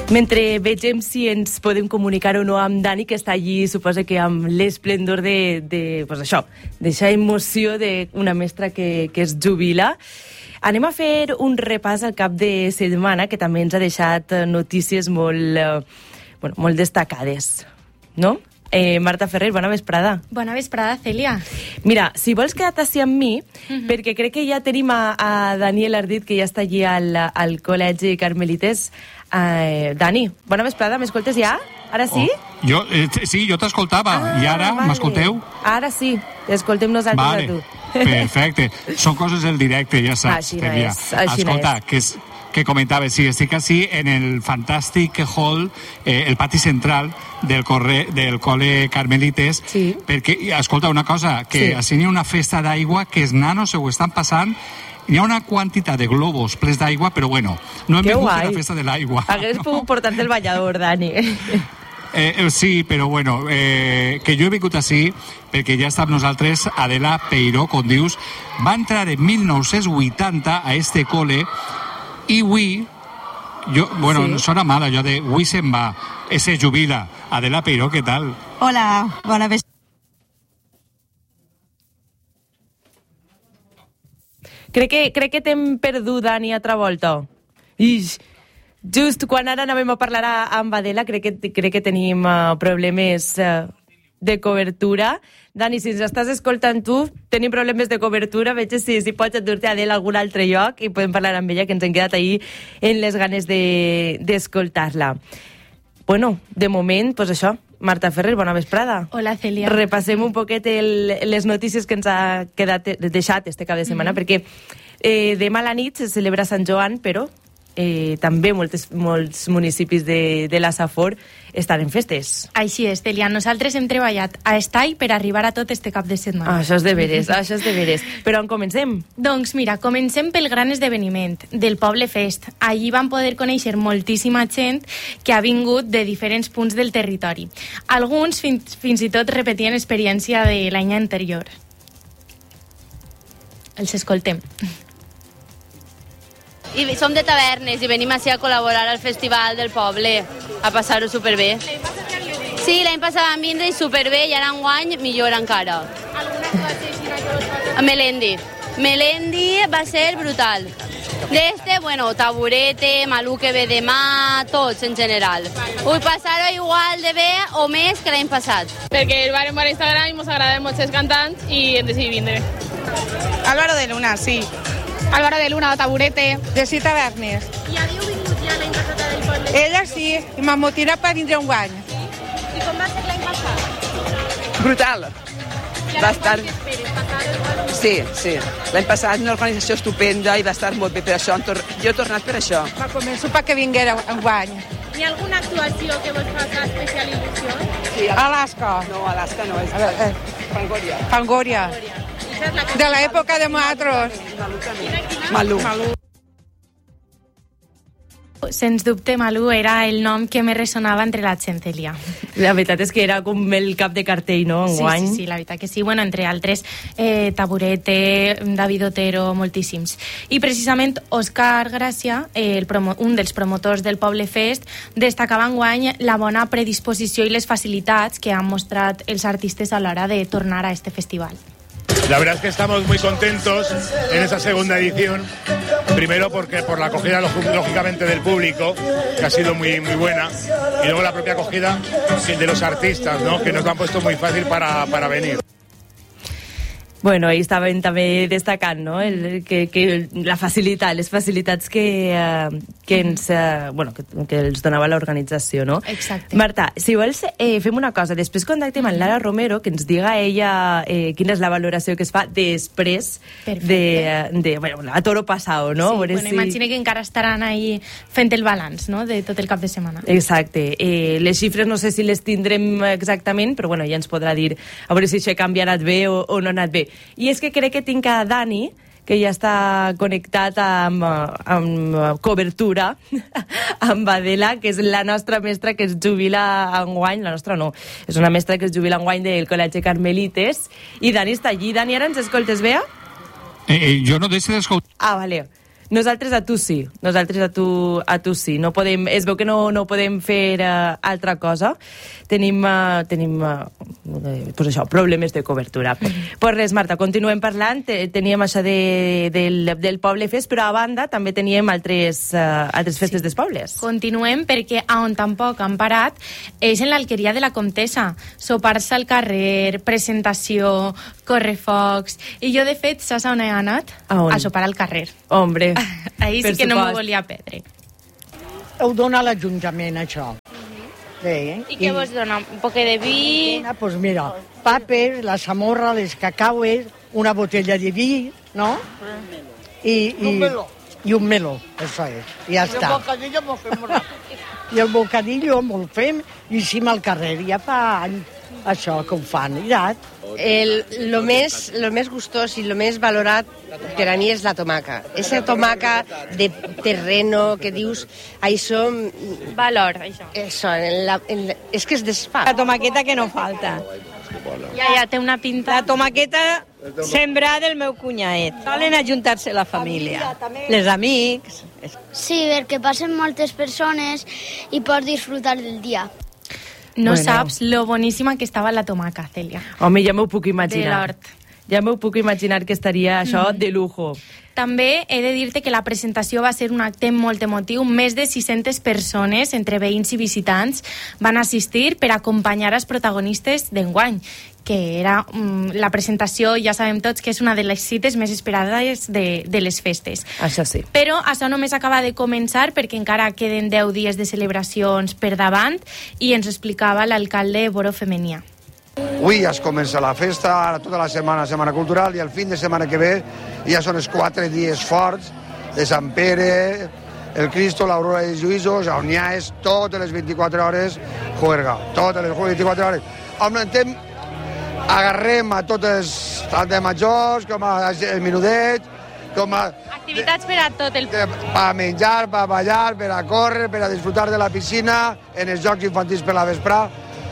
Mentre vegem si ens podem comunicar o no amb Dani, que està allí, suposa que amb l'esplendor pues això, d'eixa emoció d'una mestra que es jubila. Anem a fer un repàs al cap de setmana, que també ens ha deixat notícies molt destacades, no? Marta Ferrer, bona vesprada. Bona vesprada, Cèlia. Mira, si vols quedar així amb mi, perquè crec que ja tenim a Daniel Ardit, que ja està allí al Col·legi Carmelites. Dani, bona vesprada, m'escoltes ja? Ara sí? Sí, jo t'escoltava. I ara m'escolteu? Ara sí, t'escoltem nosaltres a tu. Perfecte. Són coses del directe, ja saps. Així no és. Escolta, que comentava, sí, estic així en el fantàstic hall, el pati central del Col·le Carmelites, sí. Perquè, escolta, una cosa, que sí. Així n'hi ha una festa d'aigua que els nanos se ho estan passant. Hi ha una quantitat de globus plens d'aigua, però bueno, no hem vingut a la festa de l'aigua. Hagués pogut portar-te el ballador, Dani. Sí, però bueno, que jo he vingut així perquè ja està amb nosaltres Adela Peiró, com dius, va entrar en 1980 a este col·le i avui, sí. Sona mal allò de avui se'n va, se jubila. Adela Peiró, què tal? Hola, bona vesprada. Crec que t'hem perdut, Dani, altra volta. Just quan ara anàvem a parlar amb Adela, crec que tenim problemes de cobertura. Dani, si ens estàs escoltant tu, tenim problemes de cobertura. Veig si pots endur-te a Adela a algun altre lloc i podem parlar amb ella, que ens hem quedat ahí en les ganes d'escoltar-la. Bueno, de moment, doncs això, Marta Ferrer, bona vesprada. Hola, Cèlia. Repassem un poquet les notícies que ens ha deixat este cap de setmana, perquè demà a la nit se celebra Sant Joan, però també molts municipis de la Safor estan en festes. Així és, Cèlia. Nosaltres hem treballat a estall per arribar a tot este cap de setmana. Això és de veres. Però on comencem? Doncs mira, comencem pel gran esdeveniment del Poble Fest. Allí vam poder conèixer moltíssima gent que ha vingut de diferents punts del territori. Alguns fins i tot repetien experiència de l'any anterior. Els escoltem. I som de Tavernes i venim així a col·laborar al festival del poble, a passar-ho superbé. Sí, l'any passat vam vindre i superbé i ara enguany millor encara. Alguna cosa Melendi va ser brutal. Taburete, Malú que ve demà, tots en general. Vull passar-ho igual de bé o més que l'any passat. Perquè el barem per Instagram i ens agraden molts cantants i hem decidit vindre. Álvaro de Luna, sí. Álvaro de Luna, Taburete. De sí, Tavernes. I havíeu vingut ja l'any passat del poble? Ella sí, i m'ha motivat per vindre un guany. I com va ser l'any passat? Brutal. Va estar... Sí. L'any passat una organització estupenda i va estar molt bé per això. Jo he tornat per això. Va començar perquè vinguera un guany. Hi ha alguna actuació que vos faci especial il·lusió? Sí, Alaska. No, Alaska no, és Fangoria. De l'època de nosaltres. Malú. Sens dubte, Malú era el nom que més ressonava entre la gent, Cèlia. La veritat és que era com el cap de cartell, no?, enguany. Sí, la veritat que sí. Bueno, entre altres, Taburete, David Otero, moltíssims. I precisament Òscar Gràcia, un dels promotors del Poble Fest, destacava enguany la bona predisposició i les facilitats que han mostrat els artistes a l'hora de tornar a este festival. La verdad es que estamos muy contentos en esta segunda edición, primero porque por la acogida lógicamente del público, que ha sido muy buena, y luego la propia acogida de los artistas, ¿no?, que nos lo han puesto muy fácil para venir. Bueno, ahí estaven també destacant, no?, que la facilitat, les facilitats que els donava l'organització, no? Exacte. Marta, si vols, fem una cosa. Després contactem amb Lara Romero, que ens diga ella quina és la valoració que es fa després a Toro Passao, no? Sí, imagina que encara estaran ahí fent el balanç, no?, de tot el cap de setmana. Exacte. Les xifres no sé si les tindrem exactament, però bueno, ja ens podrà dir a veure si això canvia, ha anat bé o no ha anat bé. I és que crec que tinc a Dani, que ja està connectat amb cobertura, amb Adela, que és la nostra mestra que es jubila enguany. La nostra no, és una mestra que es jubila enguany del Col·legi Carmelites. I Dani està allí. Dani, ara ens escoltes bé? Jo no deixo d'escoltar. Ah, vale. Nosaltres a tu sí. Nosaltres a tu sí. No podem, es veu que no podem fer altra cosa. Tenim pues això, problemes de cobertura. Pues res, Marta, continuem parlant. Teníem això del Poble Fest, però a banda també teníem altres festes dels pobles. Continuem perquè on tampoc han parat és en l'Alqueria de la Comtessa. Sopars al carrer, presentació, correfocs... I jo, de fet, saps on he anat? A sopar al carrer. Hombre, ahir sí que no m'ho volia perdre. Ho dona l'Ajuntament, això. Sí. I què vos dona? Un poc de vi? Pues mira, papes, la samorra, les cacaues, una botella de vi, no? I un meló, això és. I ja està. I el bocadillo m'ho fem ràpid. I el bocadillo m'ho fem i sí al carrer. Ja fa anys això que ho fan. Lo més gustós i lo més valorat per a mi és la tomaca. Esa tomaca de terreno que dius, això... Valor, això. Això, és que es desfà. La tomaqueta que no falta. Ja té una pinta. La tomaqueta sembrada del meu cunyaet. Solen ajuntar-se la família, les amics... Sí, perquè passen moltes persones i pots disfrutar del dia. No saps lo boníssima que estava la tomaca, Cèlia. Home, ja m'ho puc imaginar. De l'hort. Ja m'ho puc imaginar que estaria això de lujo. També he de dir-te que la presentació va ser un acte molt emotiu. Més de 600 persones, entre veïns i visitants, van assistir per acompanyar els protagonistes d'enguany, que era la presentació, ja sabem tots, que és una de les cites més esperades de les festes. Això sí. Però això només acaba de començar perquè encara queden 10 dies de celebracions per davant i ens ho explicava l'alcalde Boro Femenia. Avui ja es comença la festa, ara tota la setmana cultural, i el fin de setmana que ve ja són els 4 dies forts de Sant Pere, el Cristo, l'Aurora de Lluïsos, on ja és totes les 24 hores juerga, totes les 24 hores. On anem, agarrem a totes, tant de majors com a menudets, com a... Activitats per a tot el... Per menjar, per ballar, per a córrer, per a disfrutar de la piscina, en els jocs infantils per la vesprà.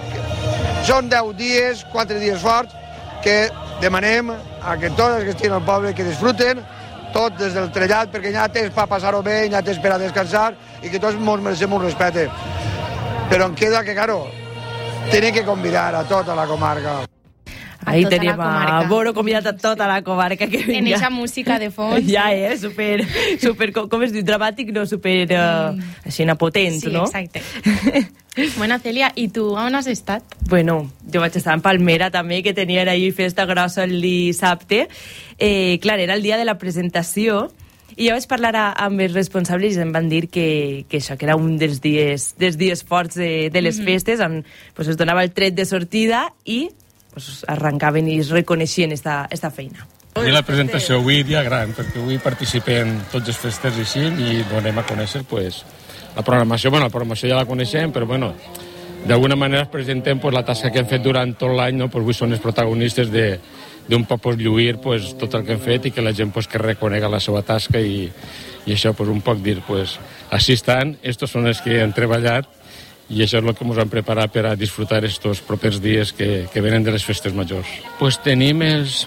Són 10 dies, 4 dies forts, que demanem a que tots els que estiguin al poble que disfruten, tot des del trellat, perquè ja tens per passar-ho bé, ja tens per a descansar, i que tots ens mereixem un respecte. Però em queda que, claro, tenen que convidar a tota la comarca. Ahí tenim a Boro convidat a tota la comarca que vinga. En eixa música de fons. Ja, super, com es diu, dramàtic, no, super, així, potent, sí, no? Sí, exacte. Bueno, Cèlia, i tu on has estat? Bueno, jo vaig estar en Palmera també, que tenien ahir festa grossa el dissabte. Clar, era el dia de la presentació, i jo vaig parlar amb els responsables i em van dir que això, que era un dels dies forts de les festes, on pues, es donava el tret de sortida i pues, arrencaven i es reconeixien esta feina. I la presentació avui dia gran, perquè avui participem tots els festes així i donem a conèixer pues, la programació. Bueno, la programació ja la coneixem, però bueno, d'alguna manera es presentem pues, la tasca que hem fet durant tot l'any, no? Pues, avui són els protagonistes d'un poc pues, lluir pues, tot el que hem fet i que la gent pues, que reconega la seva tasca i això pues, un poc dir, pues, així estan, estos són els que han treballat i això és el que ens hem preparat per a disfrutar estos propers dies que venen de les festes majors. Pues tenim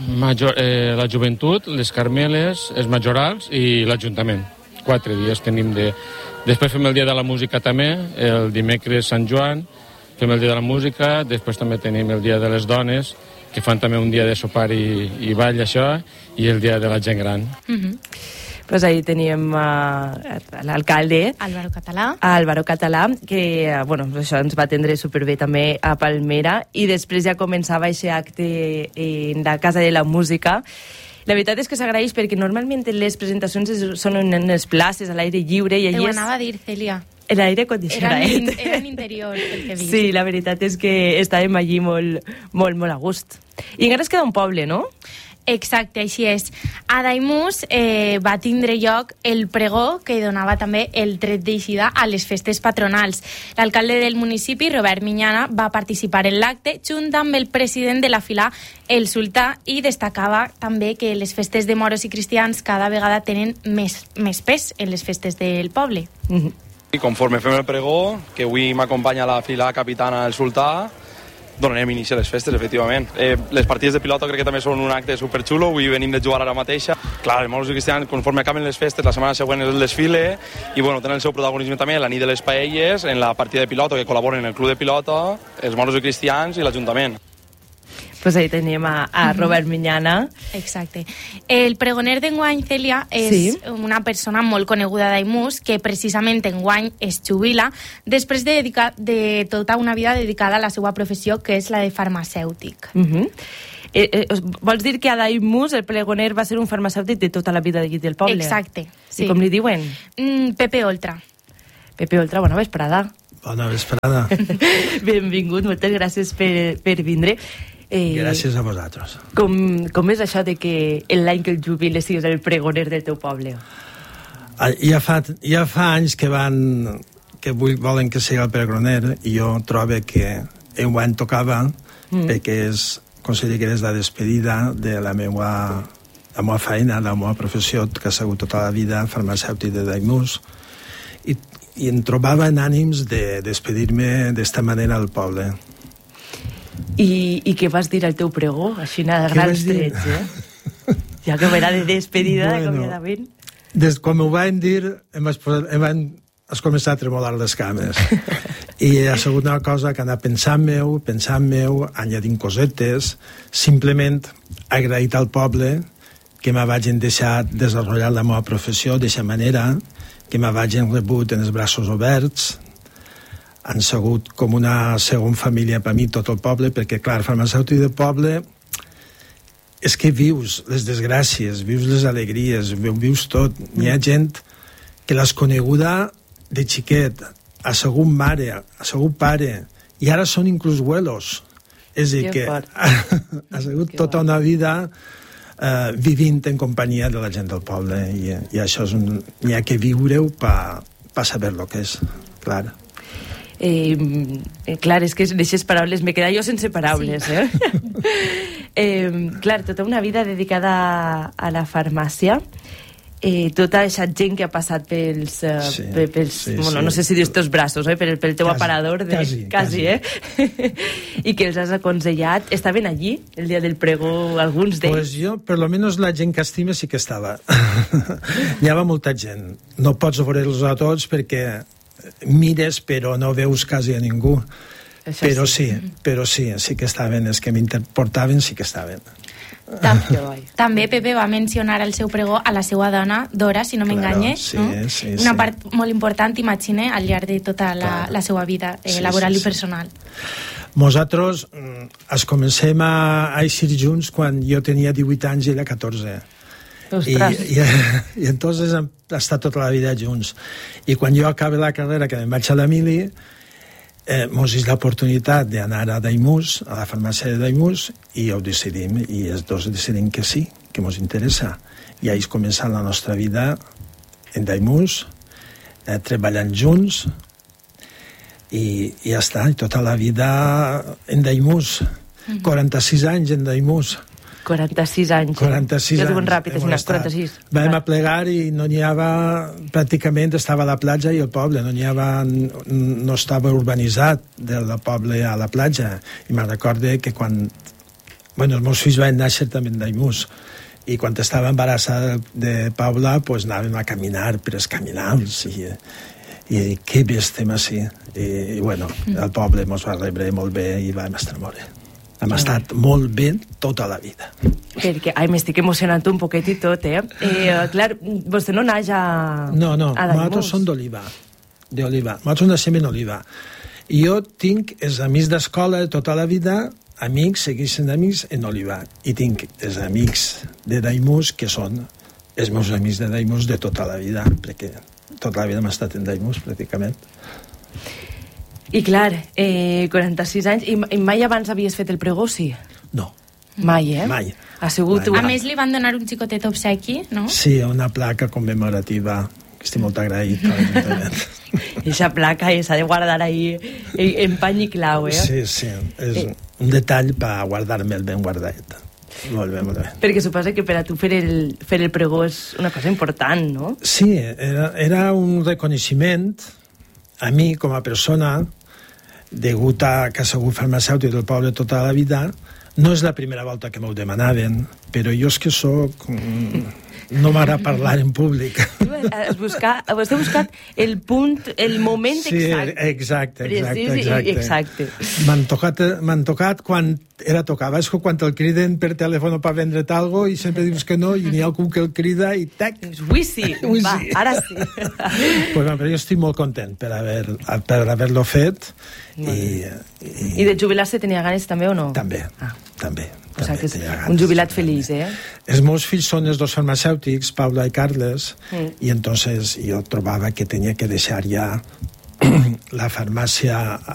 la joventut, les carmeles, els majorals i l'Ajuntament. 4 dies tenim de... Després fem el dia de la música també, el dimecres Sant Joan, fem el dia de la música, després també tenim el dia de les dones, que fan també un dia de sopar i ball, això, i el dia de la gent gran. Pues ahí teníem l'alcalde Álvaro Català, que bueno, això ens va atendre superbé també a Palmera, i després ja començava aquest acte en la Casa de la Música. La veritat és que s'agraeix perquè normalment les presentacions són en les places, a l'aire lliure, i allí ho anava a dir, Cèlia. L'aire condicionat. Era en interior, pel que he vist. Sí, la veritat és que estàvem allí molt a gust. I encara es queda un poble, no? Exacte, així és. A Daimús va tindre lloc el pregó que donava també el tret d'eixida a les festes patronals. L'alcalde del municipi, Robert Miñana, va participar en l'acte junt amb el president de la fila, el sultà, i destacava també que les festes de moros i cristians cada vegada tenen més pes en les festes del poble. I conforme fem el pregó, que avui m'acompanya la fila capitana del sultà, donarem inici a les festes, efectivament. Les partides de pilota crec que també són un acte superxulo, avui venim de jugar ara mateixa. Clar, els moros cristians, conforme acaben les festes, la setmana següent és el desfile, i bueno, tenen el seu protagonisme també la nit de les paelles, en la partida de pilota, que col·laboren en el club de pilota, els moros cristians i l'Ajuntament. Pues ahí tenim a Robert Miñana. Exacte. El pregoner d'enguany, Cèlia, és una persona molt coneguda d'Aimús que precisament enguany es jubila després de tota una vida dedicada a la seva professió, que és la de farmacèutic. Vols dir que a Daimús el pregoner va ser un farmacèutic de tota la vida del poble? Exacte. Sí. I com li diuen? Pepe Oltra. Pepe Oltra, bona vesprada. Bona vesprada. Benvingut, moltes gràcies per vindre. Gràcies a vosaltres. Com és això de que l'any que el jubiles sigues el pregoner del teu poble? Ja fa anys que volen que sigui el pregoner, i jo trobo que enguany tocava, perquè considero que és la despedida de la meva feina, la meva professió, que ha sigut tota la vida farmacèutic de Daimús, i em trobava en ànims de despedir-me d'esta manera al poble. I què vas dir al teu pregó? Així a grans trets, Ja que era de despedida, de acomiadament. Quan m'ho van dir, em van començar a tremolar les cames. I ha sigut una cosa que anar pensant meu, añadint cosetes, simplement agraït al poble que me vagin deixat desenvolupar la meva professió d'aquesta manera, que me vagin rebut en els braços oberts. Han sigut com una segona família per mi tot el poble, perquè, clar, farmacèutic de poble és que vius les desgràcies, vius les alegries, vius tot. N'hi ha gent que l'has coneguda de xiquet, ha sigut mare, ha sigut pare, i ara són inclús abuelos. És a dir, que ha sigut tota una vida vivint en companyia de la gent del poble, i això n'hi ha que viure-ho per saber el que és, clar. Clar, és que d'aquestes paraules m'he quedat jo sense paraules, clar, tota una vida dedicada a la farmàcia, tota aquesta gent que ha passat pels no sé si dius teus braços, pel teu aparador, quasi, i que els has aconsellat. Estaven allí el dia del pregó, alguns d'ells? Pues jo, per lo menos la gent que estime sí que estava. Hi havia molta gent. No pots veure-los a tots perquè mires però no veus quasi a ningú. Però sí que estaven, els que m'interportaven sí que estaven. També Pepe va mencionar al seu pregó a la seva dona, Dora, si no m'enganye, una part molt important, imagine, al llarg de tota la seva vida laboral i personal. Nosaltres es comencem a eixir junts quan jo tenia 18 anys i era 14. I entonces hem estat tota la vida junts. I quan jo acabé la carrera, que em vaig a la mili, mos és l'oportunitat d'anar a Daimús, a la farmàcia de Daimús, i ho decidim, i els dos decidim que sí, que mos interessa. I ahí comença la nostra vida en Daimús, treballant junts, i ja està, tota la vida en Daimús. 46 anys en Daimús. 46 anys. 46 anys. Ja diuen ràpid, 46. Vam a plegar i no n'hi havia... Pràcticament estava la platja i el poble. No estava urbanitzat del poble a la platja. I me'n recorde que quan... Bueno, els meus fills van néixer també en Daimús. I quan estava embarassada de Paula, pues anàvem a caminar per els caminals. I que bé estem així. I bueno, el poble ens va rebre molt bé i vam estar molt bé. Hem estat molt bé tota la vida. Perquè, m'estic emocionant un poquet i tot, clar, vostè no naix a... No, nosaltres som d'Oliva. Nosaltres naixem en Oliva. I jo tinc els amics d'escola de tota la vida, amics, segueixen amics en Oliva. I tinc els amics de Daimús, que són els meus amics de Daimús de tota la vida, perquè tota la vida hem estat en Daimús, pràcticament. I clar, 46 anys, i mai abans havies fet el pregó, sí? No. Mai, Mai. Ha sigut... A més, li van donar un xicotet obsequi, no? Sí, una placa commemorativa, que estic molt agraït a l'Ajuntament. I aquesta placa s'ha de guardar ahí en pany i clau, Sí, és un detall per guardar-me'l ben guardat. Molt bé, molt bé. Perquè suposa que per a tu fer el pregó és una cosa important, no? Sí, era un reconeixement a mi com a persona degut a que ha sigut farmacèutic del poble tota la vida, no és la primera volta que m'ho demanaven, però jo és que soc... no m'agrada parlar en públic. Has buscat el punt, el moment exacte. Sí, exacte. M'han tocat quan era tocava. És que quan el criden per telèfon per vendre't algo i sempre dius que no i n'hi ha algú que el crida i tac. Ui, sí, va, ara sí. Pues, però jo estic molt content per haver-lo fet. I de jubilar-se tenia ganes també o no? També. O sigui que és un jubilat feliç, eh? Els meus fills són els dos farmacèutics, Paula i Carles, i entonces jo trobava que tenia que deixar ja la farmàcia